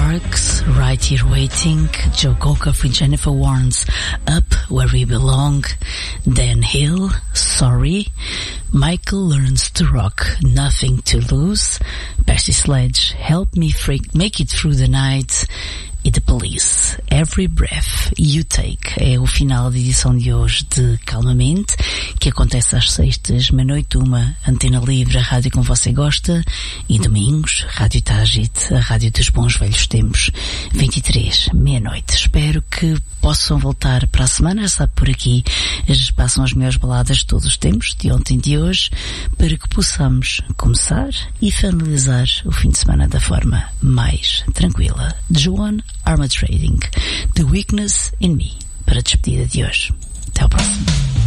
Sparks, Right Here Waiting, Joe Cocker with Jennifer Warnes, Up Where We Belong, Dan Hill, Sorry, Michael Learns to Rock, Nothing to Lose, Percy Sledge, Help Me Make It Through the Night, e The Police, Every Breath You Take. É o final da edição de hoje de Calmamente, que acontece às sextas, meia-noite uma, Antena Livre, a rádio como você gosta, e domingos, Rádio Tágite, a rádio dos bons velhos tempos, 23, meia-noite. Espero que possam voltar para a semana, sabe, por aqui passam as melhores baladas de todos os tempos, de ontem e de hoje, para que possamos começar e finalizar o fim de semana da forma mais tranquila. Joan Armatrading, The Weakness in Me, para a despedida de hoje. Até ao próximo.